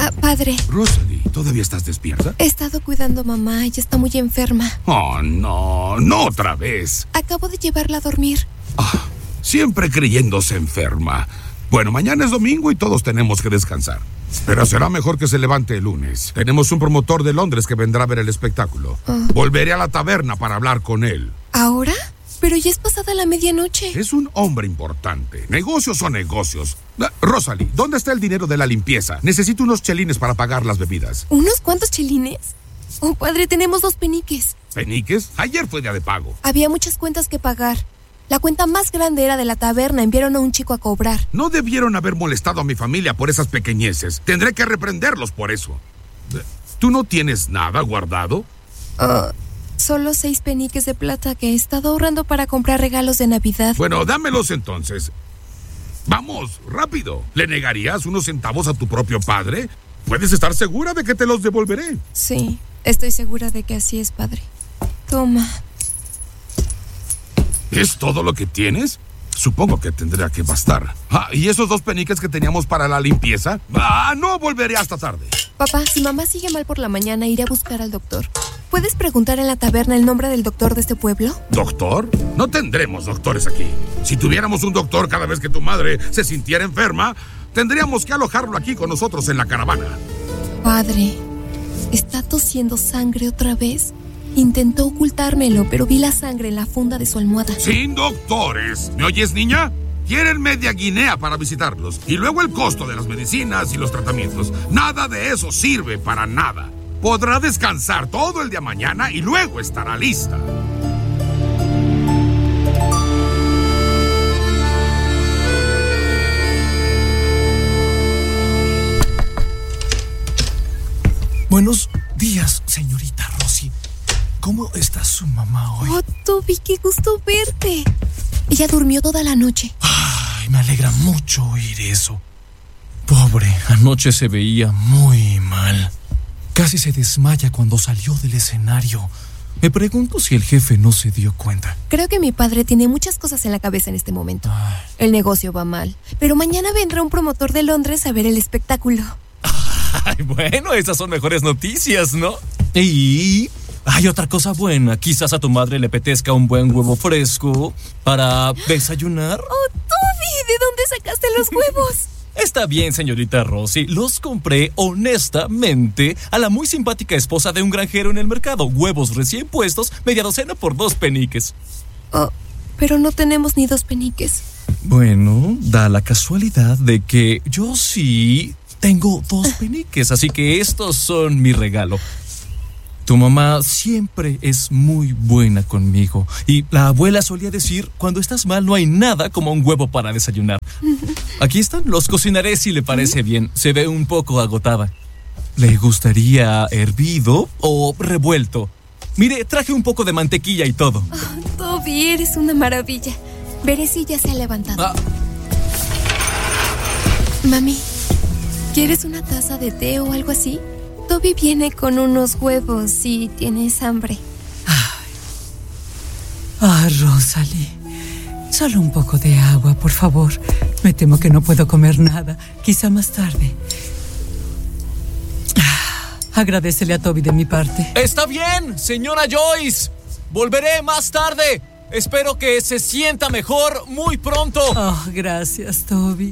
Padre. Rosalie, ¿todavía estás despierta? He estado cuidando a mamá. Ella está muy enferma. Oh, no, no otra vez. Acabo de llevarla a dormir. Siempre creyéndose enferma. Bueno, mañana es domingo y todos tenemos que descansar. Pero será mejor que se levante el lunes. Tenemos un promotor de Londres que vendrá a ver el espectáculo. Volveré a la taberna para hablar con él. ¿Ahora? Pero ya es pasada la medianoche. Es un hombre importante. Negocios son negocios. Rosalie, ¿dónde está el dinero de la limpieza? Necesito unos chelines para pagar las bebidas. ¿Unos cuantos chelines? Oh, padre, tenemos 2 peniques. ¿Peniques? Ayer fue día de pago. Había muchas cuentas que pagar. La cuenta más grande era de la taberna. Enviaron a un chico a cobrar. No debieron haber molestado a mi familia por esas pequeñeces. Tendré que reprenderlos por eso. ¿Tú no tienes nada guardado? Solo 6 peniques de plata que he estado ahorrando para comprar regalos de Navidad. Bueno, dámelos entonces. Vamos, rápido. ¿Le negarías unos centavos a tu propio padre? Puedes estar segura de que te los devolveré. Sí, estoy segura de que así es, padre. Toma. ¿Es todo lo que tienes? Supongo que tendría que bastar. ¿Y esos 2 peniques que teníamos para la limpieza? No volveré hasta tarde. Papá, si mamá sigue mal por la mañana, iré a buscar al doctor. ¿Puedes preguntar en la taberna el nombre del doctor de este pueblo? ¿Doctor? No tendremos doctores aquí. Si tuviéramos un doctor cada vez que tu madre se sintiera enferma, tendríamos que alojarlo aquí con nosotros en la caravana. Padre, ¿está tosiendo sangre otra vez? Intentó ocultármelo, pero vi la sangre en la funda de su almohada. ¡Sin doctores! ¿Me oyes, niña? Quieren media Guinea para visitarlos. Y luego el costo de las medicinas y los tratamientos. Nada de eso sirve para nada. Podrá descansar todo el día mañana y luego estará lista. Buenos días, señorita Rosie. ¿Cómo está su mamá hoy? Oh, Toby, qué gusto verte. Ella durmió toda la noche. Ay, me alegra mucho oír eso. Pobre, anoche se veía muy mal. Casi se desmaya cuando salió del escenario. Me pregunto si el jefe no se dio cuenta. Creo que mi padre tiene muchas cosas en la cabeza en este momento. El negocio va mal, pero mañana vendrá un promotor de Londres a ver el espectáculo. Ay, bueno, esas son mejores noticias, ¿no? Y hay otra cosa buena. Quizás a tu madre le apetezca un buen huevo fresco para desayunar. ¡Oh, Toby! ¿De dónde sacaste los huevos? Está bien, señorita Rosie. Los compré honestamente a la muy simpática esposa de un granjero en el mercado. Huevos recién puestos, media docena por 2 peniques. Oh, pero no tenemos ni 2 peniques. Bueno, da la casualidad de que yo sí tengo 2 peniques, así que estos son mi regalo. Tu mamá siempre es muy buena conmigo. Y la abuela solía decir, cuando estás mal no hay nada como un huevo para desayunar. Aquí están, los cocinaré si le parece bien. Se ve un poco agotada. ¿Le gustaría hervido o revuelto? Mire, traje un poco de mantequilla y todo. Oh, Toby, eres una maravilla. Veré si ya se ha levantado. Mami, ¿quieres una taza de té o algo así? Toby viene con unos huevos si tienes hambre. Rosalie, solo un poco de agua, por favor. Me temo que no puedo comer nada. Quizá más tarde. Agradécele a Toby de mi parte. Está bien, señora Joyce. Volveré más tarde. Espero que se sienta mejor muy pronto. Oh, gracias, Toby.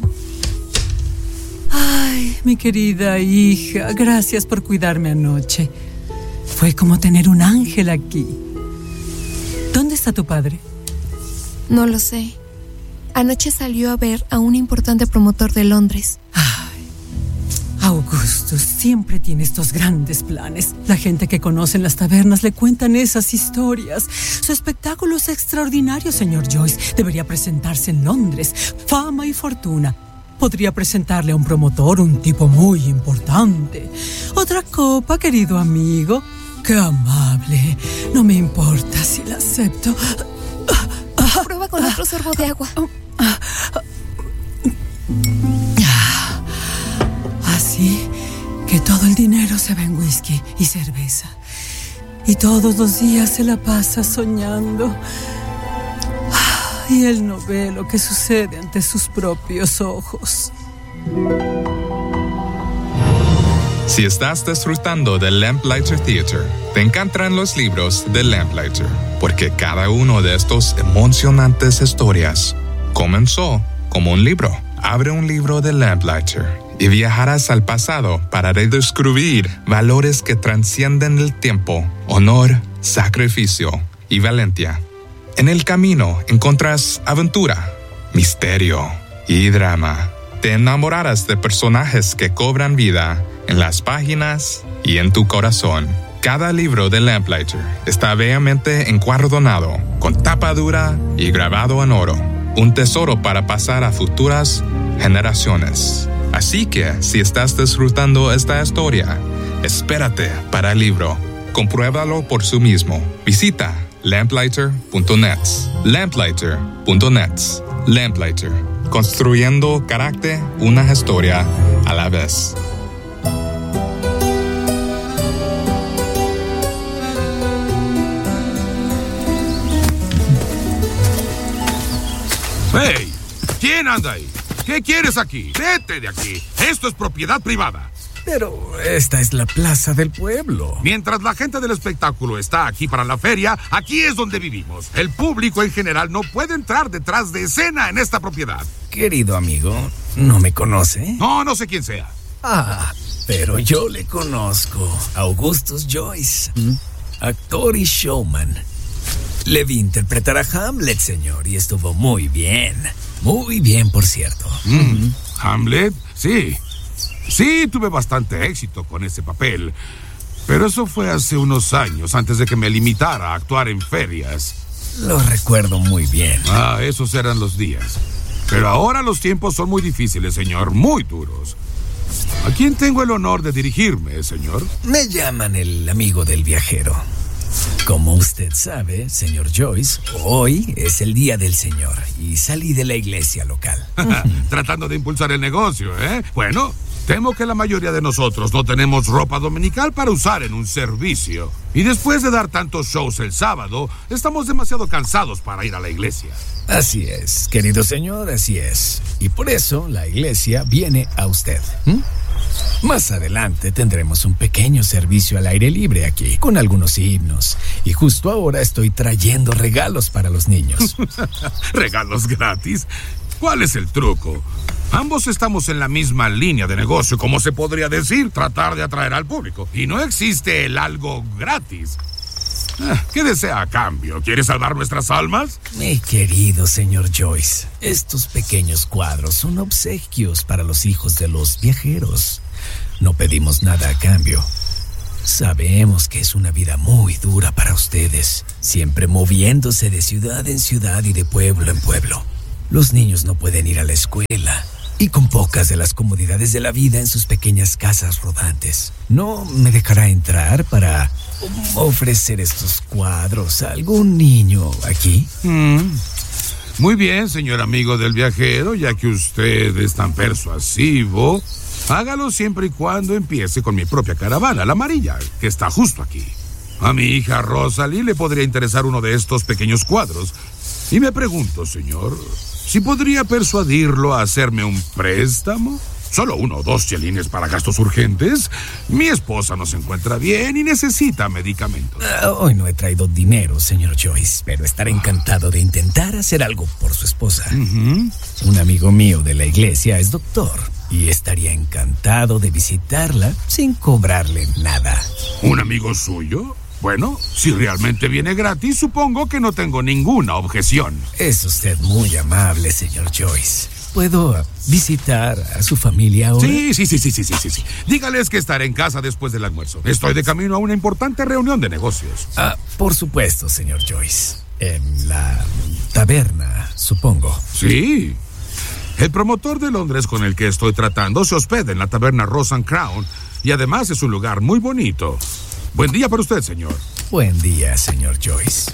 Ay, mi querida hija, gracias por cuidarme anoche. Fue como tener un ángel aquí. ¿Dónde está tu padre? No lo sé. Anoche salió a ver a un importante promotor de Londres. Ay, Augustus siempre tiene estos grandes planes. La gente que conoce en las tabernas le cuentan esas historias. Su espectáculo es extraordinario, señor Joyce. Debería presentarse en Londres. Fama y fortuna. Podría presentarle a un promotor, un tipo muy importante. Otra copa, querido amigo. ¡Qué amable! No me importa si la acepto. Prueba con otro sorbo de agua. Así que todo el dinero se va en whisky y cerveza. Y todos los días se la pasa soñando. Y él no ve lo que sucede ante sus propios ojos. Si estás disfrutando del Lamplighter Theater, te encantarán los libros de Lamplighter, porque cada uno de estos emocionantes historias comenzó como un libro. Abre un libro de Lamplighter y viajarás al pasado para redescubrir valores que trascienden el tiempo, honor, sacrificio y valentía. En el camino encontrarás aventura, misterio y drama. Te enamorarás de personajes que cobran vida en las páginas y en tu corazón. Cada libro de Lamplighter está bellamente encuadernado, con tapa dura y grabado en oro. Un tesoro para pasar a futuras generaciones. Así que, si estás disfrutando esta historia, espérate para el libro. Compruébalo por sí mismo. Visita lamplighter.net. Lamplighter.net. Lamplighter. Construyendo carácter, una historia a la vez. ¡Hey! ¿Quién anda ahí? ¿Qué quieres aquí? Vete de aquí. Esto es propiedad privada. Pero esta es la plaza del pueblo. Mientras la gente del espectáculo está aquí para la feria, aquí es donde vivimos. El público en general no puede entrar detrás de escena en esta propiedad. Querido amigo, ¿no me conoce? No sé quién sea. Pero yo le conozco. Augustus Joyce, actor y showman. Le vi interpretar a Hamlet, señor, y estuvo muy bien. Muy bien, por cierto. ¿Hamlet? Sí. Sí, tuve bastante éxito con ese papel. Pero eso fue hace unos años, antes de que me limitara a actuar en ferias. Lo recuerdo muy bien. Esos eran los días. Pero ahora los tiempos son muy difíciles, señor, muy duros. ¿A quién tengo el honor de dirigirme, señor? Me llaman el amigo del viajero. Como usted sabe, señor Joyce, hoy es el Día del Señor y salí de la iglesia local. Tratando de impulsar el negocio, ¿eh? Bueno, temo que la mayoría de nosotros no tenemos ropa dominical para usar en un servicio. Y después de dar tantos shows el sábado, estamos demasiado cansados para ir a la iglesia. Así es, querido señor, así es. Y por eso la iglesia viene a usted. Más adelante tendremos un pequeño servicio al aire libre aquí, con algunos himnos. Y justo ahora estoy trayendo regalos para los niños. ¿Regalos gratis? ¿Cuál es el truco? Ambos estamos en la misma línea de negocio, como se podría decir, tratar de atraer al público. Y no existe el algo gratis. ¿Qué desea a cambio? ¿Quiere salvar nuestras almas? Mi querido señor Joyce, estos pequeños cuadros son obsequios para los hijos de los viajeros. No pedimos nada a cambio. Sabemos que es una vida muy dura para ustedes, siempre moviéndose de ciudad en ciudad y de pueblo en pueblo. Los niños no pueden ir a la escuela y con pocas de las comodidades de la vida en sus pequeñas casas rodantes. ¿No me dejará entrar para ofrecer estos cuadros a algún niño aquí? Muy bien, señor amigo del viajero, ya que usted es tan persuasivo, hágalo siempre y cuando empiece con mi propia caravana, la amarilla, que está justo aquí. A mi hija Rosalie le podría interesar uno de estos pequeños cuadros. Y me pregunto, señor, si podría persuadirlo a hacerme un préstamo. Solo 1 o 2 chelines para gastos urgentes. Mi esposa no se encuentra bien y necesita medicamentos. Hoy no he traído dinero, señor Joyce, pero estaré encantado de intentar hacer algo por su esposa. Un amigo mío de la iglesia es doctor y estaría encantado de visitarla sin cobrarle nada. ¿Un amigo suyo? Bueno, si realmente viene gratis, supongo que no tengo ninguna objeción. Es usted muy amable, señor Joyce. ¿Puedo visitar a su familia ahora? Sí. Dígales que estaré en casa después del almuerzo. Estoy de camino a una importante reunión de negocios. Por supuesto, señor Joyce. En la taberna, supongo. Sí. El promotor de Londres con el que estoy tratando se hospeda en la taberna Rose and Crown y además es un lugar muy bonito. Buen día para usted, señor. Buen día, señor Joyce.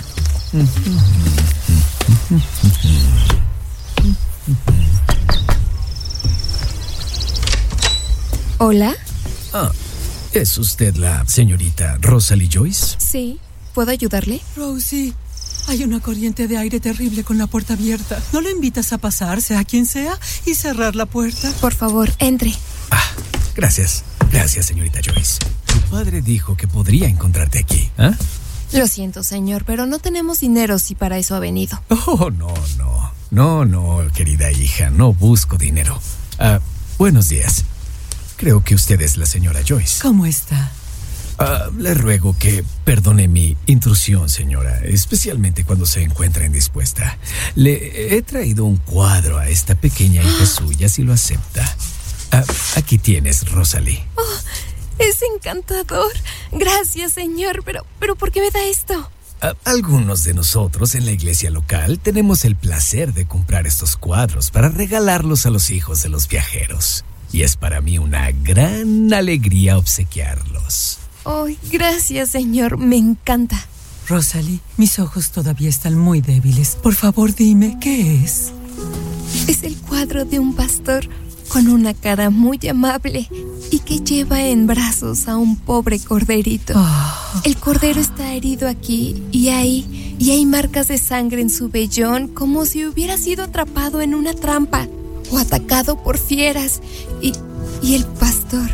¿Hola? ¿Es usted la señorita Rosalie Joyce? Sí. ¿Puedo ayudarle? Rosie, hay una corriente de aire terrible con la puerta abierta. ¿No lo invitas a pasar, sea quien sea, y cerrar la puerta? Por favor, entre. Gracias. Gracias, señorita Joyce. Tu padre dijo que podría encontrarte aquí, ¿ah? Lo siento, señor, pero no tenemos dinero si para eso ha venido. Oh, no, querida hija, no busco dinero. Buenos días. Creo que usted es la señora Joyce. ¿Cómo está? Le ruego que perdone mi intrusión, señora, especialmente cuando se encuentra indispuesta. Le he traído un cuadro a esta pequeña hija suya, si lo acepta. Aquí tienes, Rosalie. Oh, es encantador. Gracias, señor, pero ¿por qué me da esto? Algunos de nosotros en la iglesia local tenemos el placer de comprar estos cuadros para regalarlos a los hijos de los viajeros. Y es para mí una gran alegría obsequiarlos. Oh, gracias, señor. Me encanta. Rosalie, mis ojos todavía están muy débiles. Por favor, dime, ¿qué es? Es el cuadro de un pastor con una cara muy amable y que lleva en brazos a un pobre corderito. El cordero está herido aquí y hay marcas de sangre en su vellón, como si hubiera sido atrapado en una trampa o atacado por fieras. Y el pastor,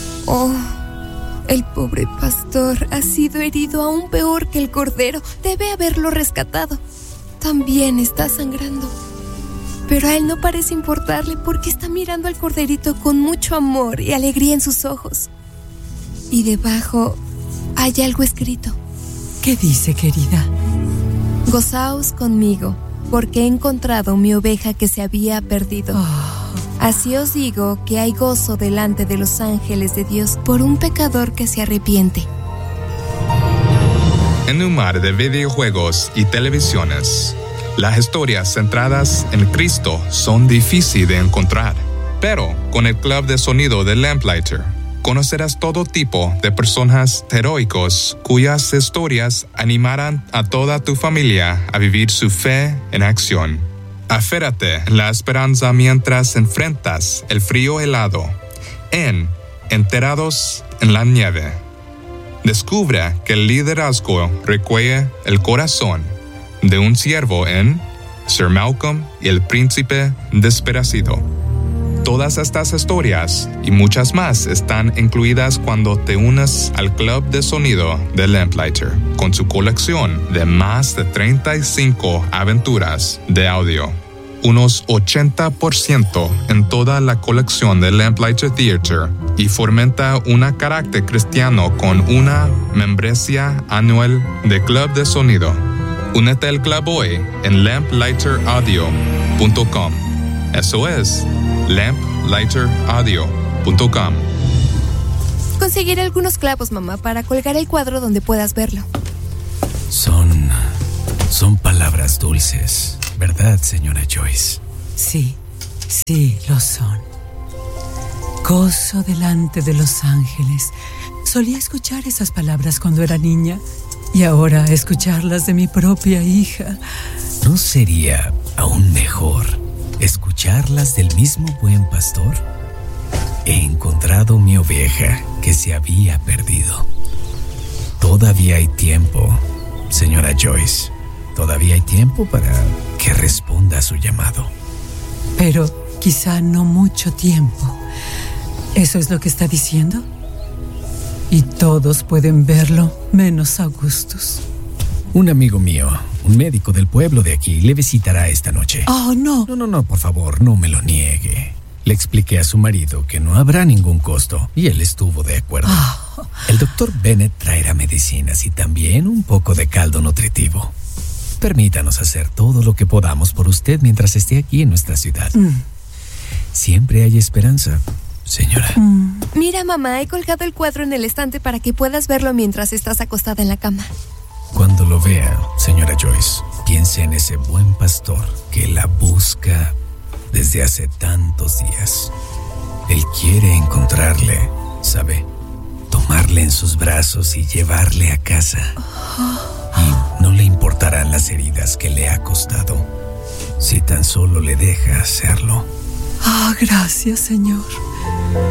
el pobre pastor ha sido herido aún peor que el cordero. Debe haberlo rescatado. También está sangrando. Pero a él no parece importarle porque está mirando al corderito con mucho amor y alegría en sus ojos. Y debajo hay algo escrito. ¿Qué dice, querida? Gozaos conmigo, porque he encontrado mi oveja que se había perdido. Así os digo que hay gozo delante de los ángeles de Dios por un pecador que se arrepiente. En un mar de videojuegos y televisiones, las historias centradas en Cristo son difíciles de encontrar. Pero con el Club de Sonido de Lamplighter, conocerás todo tipo de personajes heroicos cuyas historias animarán a toda tu familia a vivir su fe en acción. Aférrate en la esperanza mientras enfrentas el frío helado en Enterados en la Nieve. Descubre que el liderazgo requiere el corazón de un siervo en Sir Malcolm y el Príncipe Desperecido. Todas estas historias y muchas más están incluidas cuando te unes al Club de Sonido de Lamplighter, con su colección de más de 35 aventuras de audio. Unos 80% en toda la colección de Lamplighter Theater y fomenta un carácter cristiano con una membresía anual de Club de Sonido. Únete al club hoy en lamplighteraudio.com. Eso es lamplighteraudio.com. Conseguiré algunos clavos, mamá, para colgar el cuadro donde puedas verlo. Son palabras dulces, ¿verdad, señora Joyce? Sí, lo son. Gozo delante de los ángeles. Solía escuchar esas palabras cuando era niña y ahora escucharlas de mi propia hija. ¿No sería aún mejor escucharlas del mismo buen pastor? He encontrado mi oveja que se había perdido. Todavía hay tiempo, señora Joyce. Todavía hay tiempo para que responda a su llamado. Pero quizá no mucho tiempo. ¿Eso es lo que está diciendo? Y todos pueden verlo, menos Augustus. Un amigo mío, un médico del pueblo de aquí, le visitará esta noche. Oh, no. No, por favor, no me lo niegue. Le expliqué a su marido que no habrá ningún costo y él estuvo de acuerdo. El doctor Bennett traerá medicinas y también un poco de caldo nutritivo. Permítanos hacer todo lo que podamos por usted mientras esté aquí en nuestra ciudad. Siempre hay esperanza, señora. Mira, mamá, he colgado el cuadro en el estante para que puedas verlo mientras estás acostada en la cama. Cuando lo vea, señora Joyce, piense en ese buen pastor que la busca desde hace tantos días. Él quiere encontrarle, ¿sabe? Tomarle en sus brazos y llevarle a casa. Y no le importarán las heridas que le ha costado, si tan solo le deja hacerlo. Gracias, Señor.